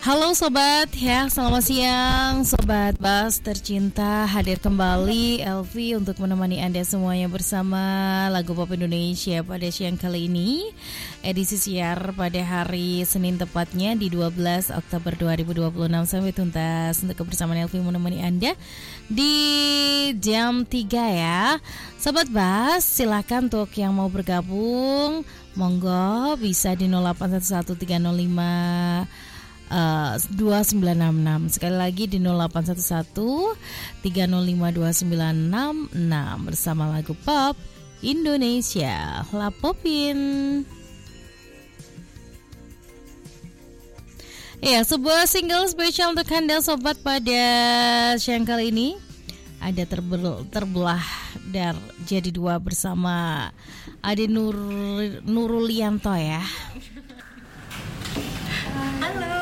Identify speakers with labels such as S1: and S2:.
S1: Halo sobat ya, selamat siang sobat Bas tercinta. Hadir kembali Elvi untuk menemani Anda semuanya bersama lagu pop Indonesia pada siang kali ini. Edisi siar pada hari Senin tepatnya di 12 Oktober 2026. Sampai tuntas untuk kebersamaan Elvi menemani Anda di jam 3 ya. Sobat Bas, silakan untuk yang mau bergabung, monggo bisa di 0811 305 2966. Sekali lagi di 0811 305 2966 bersama lagu pop Indonesia, La Popin. Ya, sebuah single spesial untuk Anda sobat pada siang kali ini. Ada terbelah dan jadi dua bersama Ade Nurulianto ya.
S2: Halo.